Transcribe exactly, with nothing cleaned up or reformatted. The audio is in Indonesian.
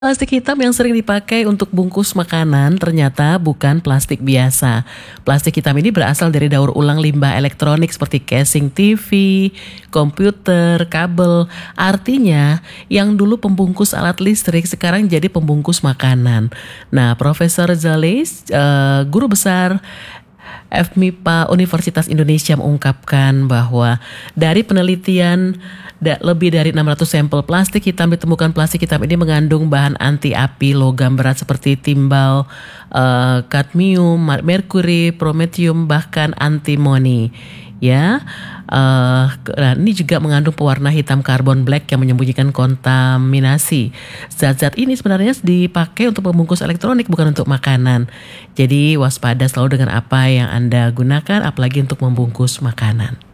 Plastik hitam yang sering dipakai untuk bungkus makanan ternyata bukan plastik biasa. Plastik hitam ini berasal dari daur ulang limbah elektronik seperti casing T V, komputer, kabel. Artinya, yang dulu pembungkus alat listrik sekarang jadi pembungkus makanan. Nah, Profesor Zales, eh, guru besar F M I P A Universitas Indonesia mengungkapkan bahwa dari penelitian da- lebih dari enam ratus sampel plastik hitam ditemukan plastik hitam ini mengandung bahan anti api logam berat seperti timbal, eh, kadmium, mar- merkuri, prometheum bahkan antimoni. Ya, eh, ke- nah, ini juga mengandung pewarna hitam karbon black yang menyembunyikan kontaminasi. Zat-zat ini sebenarnya dipakai untuk membungkus elektronik bukan untuk makanan. Jadi waspada selalu dengan apa yang Anda gunakan apalagi untuk membungkus makanan.